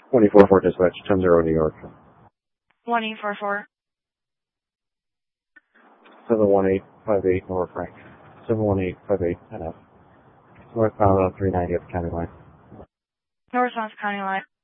24-4 dispatch, 10-0 New York. 1844. 71858 North Frank. 71858 NF. Northbound on 390 at the county line. Northbound County Line.